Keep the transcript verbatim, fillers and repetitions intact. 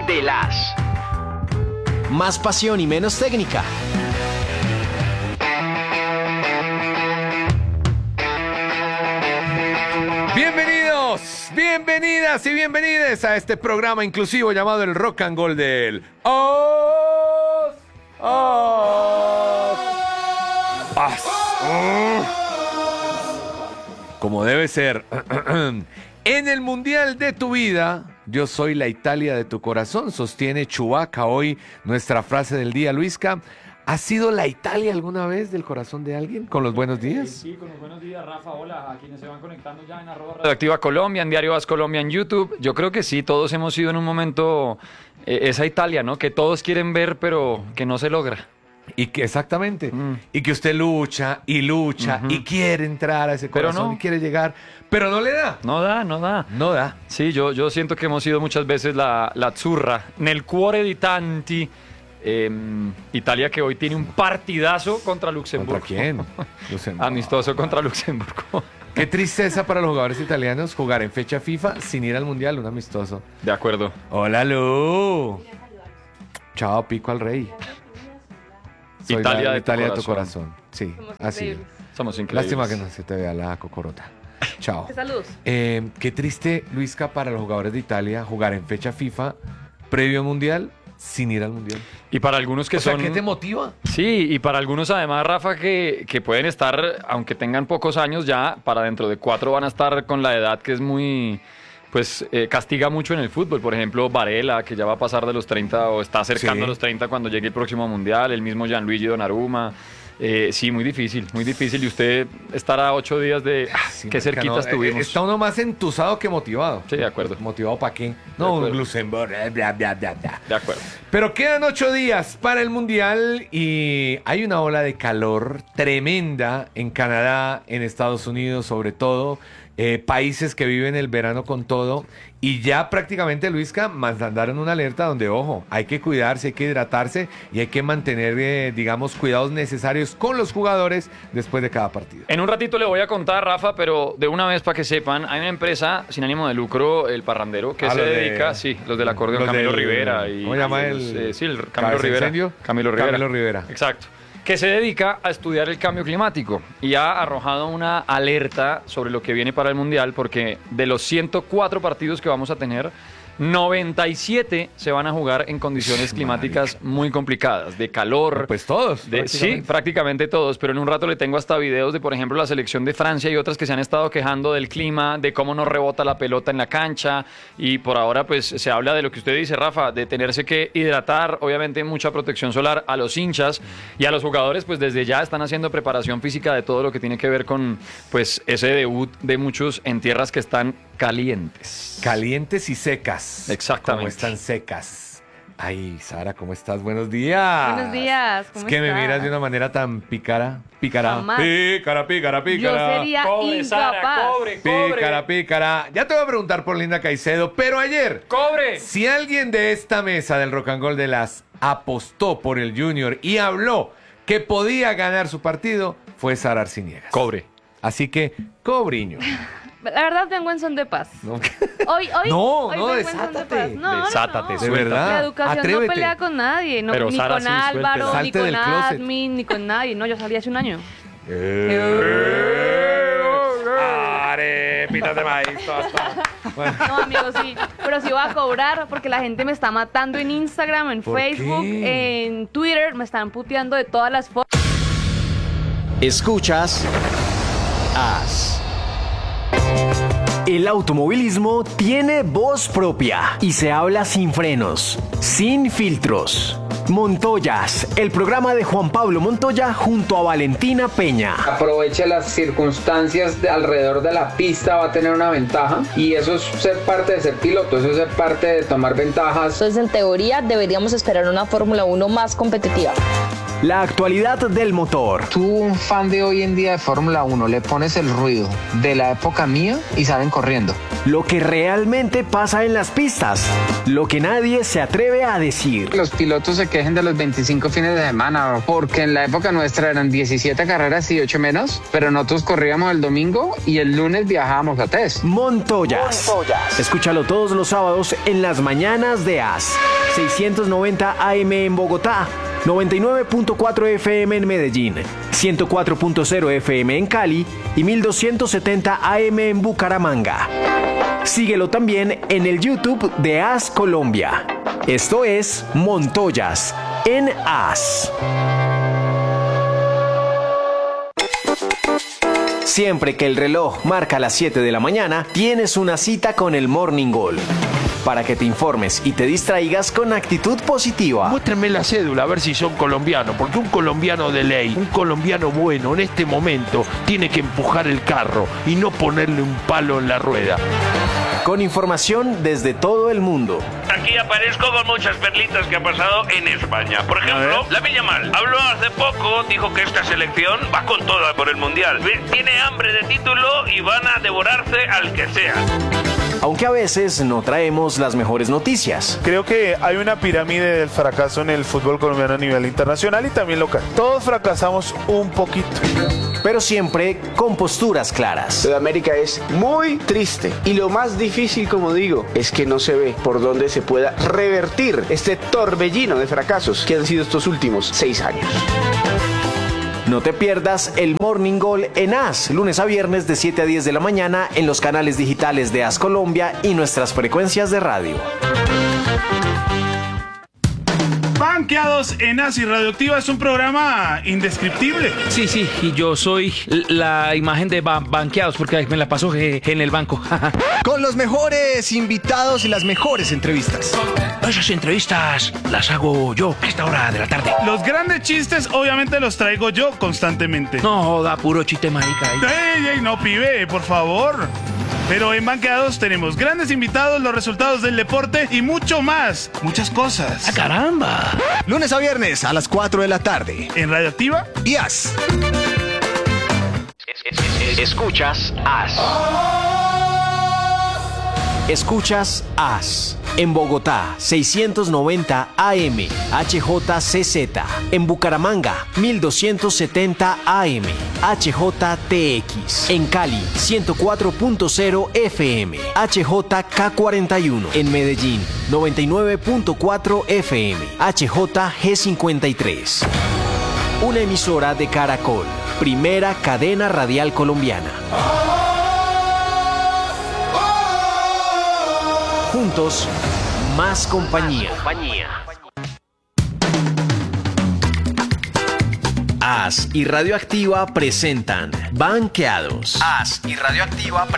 de las. Más pasión y menos técnica. Bienvenidos, bienvenidas y bienvenides a este programa inclusivo llamado el Rock and Gold del Os, Os, As. Como debe ser. En el mundial de tu vida, yo soy la Italia de tu corazón, sostiene Chewbacca. Hoy nuestra frase del día, Luisca. ¿Has sido la Italia alguna vez del corazón de alguien? ¿Con los buenos días? Sí, sí, con los buenos días, Rafa. Hola, a quienes se van conectando ya en arroba Radioactiva Colombia, en Diario As Colombia, en YouTube. Yo creo que sí, todos hemos sido en un momento eh, esa Italia, ¿no? Que todos quieren ver, pero que no se logra. Y que exactamente, Mm. y que usted lucha y lucha Ujú. y quiere entrar a ese Pero corazón no. y quiere llegar, pero no le da. No da, no da. No da. Sí, yo, yo siento que hemos sido muchas veces la, la azzurra, nel cuore di tanti. Eh, Italia que hoy tiene un partidazo contra Luxemburgo. ¿Contra quién? Luxemburgo. Amistoso contra Luxemburgo. Qué tristeza para los jugadores italianos jugar en fecha FIFA sin ir al mundial, un amistoso. De acuerdo. Hola, Lu. Chao, pico al rey. Soy Italia la de tu Italia de tu corazón. corazón. Sí, Somos así. increíbles. Somos increíbles. Lástima que no se te vea la cocorota. Chao. Saludos. Eh, qué triste, Luisca, para los jugadores de Italia jugar en fecha FIFA previo al mundial sin ir al mundial. Y para algunos que O sea, son... ¿qué te motiva? Sí, y para algunos además, Rafa, que, que pueden estar, aunque tengan pocos años ya, para dentro de cuatro van a estar con la edad que es muy, pues eh, castiga mucho en el fútbol. Por ejemplo, Varela, que ya va a pasar de los treinta o está acercando Sí. a los treinta cuando llegue el próximo Mundial, el mismo Gianluigi Donnarumma. Eh, sí, muy difícil, muy difícil. Y usted estará a ocho días de... Ah, Sí, qué marica, cerquitas no, eh, tuvimos. Está uno más entusado que motivado. Sí, de acuerdo. ¿Motivado para qué? De No, un acuerdo. Luxemburgo, eh, bla, bla, bla, bla. De acuerdo. Pero quedan ocho días para el mundial y hay una ola de calor tremenda en Canadá, en Estados Unidos sobre todo, eh, países que viven el verano con todo y ya prácticamente, Luisca, mandaron una alerta donde, ojo, hay que cuidarse, hay que hidratarse y hay que mantener, eh, digamos, cuidados necesarios con los jugadores después de cada partido. En un ratito le voy a contar, Rafa, pero de una vez para que sepan, hay una empresa sin ánimo de lucro, El Parrandero, que Ah, se los de- dedica, sí, los del acordeón, los Camilo del- Rivera. Y, ¿cómo se llama y el- los, eh, sí, el Camilo cabeza Rivera. incendio? Camilo Rivera. Camilo Rivera. Exacto. Que se dedica a estudiar el cambio climático y ha arrojado una alerta sobre lo que viene para el Mundial, porque de los ciento cuatro partidos que vamos a tener, noventa y siete se van a jugar en condiciones climáticas muy complicadas, de calor. Pues todos. De- sí, prácticamente. prácticamente todos, pero en un rato le tengo hasta videos de, por ejemplo, la selección de Francia y otras que se han estado quejando del clima, de cómo no rebota la pelota en la cancha y por ahora pues se habla de lo que usted dice, Rafa, de tenerse que hidratar, obviamente mucha protección solar a los hinchas y a los jugadores pues desde ya están haciendo preparación física de todo lo que tiene que ver con pues ese debut de muchos en tierras que están calientes. Calientes y secas. Exactamente. Como están secas. Ay, Sara, ¿cómo estás? Buenos días. Buenos días, Es ¿cómo que me estás? miras de una manera tan pícara. Pícara. Jamás. Pícara, pícara, Yo pícara. sería Cobre, Sara, incapaz. cobre, cobre. Pícara, pícara. Ya te voy a preguntar por Linda Caicedo, pero ayer, ¡Cobre! si alguien de esta mesa del Rock and Roll de las apostó por el Junior y habló que podía ganar su partido, fue Sara Arciniegas. Cobre. Así que, cobriño. La verdad vengo en son de paz. ¿No? Hoy, hoy, No, hoy no, vengo en son de desátate. paz. No, no, Desátate, no. De verdad. La educación Atrévete. no pelea con nadie, no, Pero ni Sara, con sí, Álvaro, suéltela. ni Salte con del closet. Admin, ni con nadie. No, yo salí hace un año. Arepitas de maíz. Bueno, No, amigos, sí. Pero sí voy a cobrar porque la gente me está matando en Instagram, en ¿Por Facebook, qué? en Twitter. Me están puteando de todas las fotos. Escuchas As. El automovilismo tiene voz propia y se habla sin frenos, sin filtros. Montoyas, el programa de Juan Pablo Montoya junto a Valentina Peña. Aproveche las circunstancias de alrededor de la pista, va a tener una ventaja y eso es ser parte de ser piloto, eso es ser parte de tomar ventajas. Entonces, en teoría, deberíamos esperar una Fórmula uno más competitiva. La actualidad del motor. Tú, un fan de hoy en día de Fórmula uno, le pones el ruido de la época mía y salen corriendo. lo que realmente pasa en las pistas, lo que nadie se atreve a decir. Los pilotos se quejen de los veinticinco fines de semana, porque en la época nuestra eran diecisiete carreras y ocho menos, pero nosotros corríamos el domingo y el lunes viajábamos a test. Montoyas. Montoyas. Escúchalo todos los sábados en las mañanas de A S. seiscientos noventa A M en Bogotá, noventa y nueve punto cuatro F M en Medellín, ciento cuatro punto cero F M en Cali y mil doscientos setenta A M en Bucaramanga. Síguelo también en el YouTube de A S Colombia. Esto es Montoyas en A S. Siempre que el reloj marca las siete de la mañana, tienes una cita con el Morning Goal. Para que te informes y te distraigas con actitud positiva. Muéstrenme la cédula a ver si son colombianos, porque un colombiano de ley, un colombiano bueno en este momento tiene que empujar el carro y no ponerle un palo en la rueda. Con información desde todo el mundo. Aquí aparezco con muchas perlitas que ha pasado en España. Por ejemplo, Lamine Yamal habló hace poco, dijo que esta selección va con toda por el Mundial. Tiene hambre de título y van a devorarse al que sea. Aunque a veces no traemos las mejores noticias. Creo que hay una pirámide del fracaso en el fútbol colombiano a nivel internacional y también local. Todos fracasamos un poquito. Pero siempre con posturas claras. Sudamérica es muy triste y lo más difícil, como digo, es que no se ve por dónde se pueda revertir este torbellino de fracasos que han sido estos últimos seis años. No te pierdas el Morning Goal en A S, lunes a viernes de siete a diez de la mañana en los canales digitales de A S Colombia y nuestras frecuencias de radio. Banqueados en A S y Radioactiva es un programa indescriptible. Sí, sí, y yo soy la imagen de ba- Banqueados porque me la paso en el banco. Con los mejores invitados y las mejores entrevistas. Esas entrevistas las hago yo a esta hora de la tarde. Los grandes chistes obviamente los traigo yo constantemente. No, da puro chiste marica. Ey, ey, no, pibe, por favor. Pero en Banqueados tenemos grandes invitados, los resultados del deporte y mucho más. Muchas cosas. ¡Ah, caramba! Lunes a viernes a las cuatro de la tarde. En Radioactiva y A S. Escuchas A S. Escuchas A S. En Bogotá, seiscientos noventa A M, H J C Z. En Bucaramanga, mil doscientos setenta A M, H J T X. En Cali, ciento cuatro punto cero F M, H J K cuarenta y uno. En Medellín, noventa y nueve punto cuatro F M, H J G cincuenta y tres. Una emisora de Caracol, primera cadena radial colombiana. Juntos, más compañía. A S y Radioactiva presentan Banqueados. A S y Radioactiva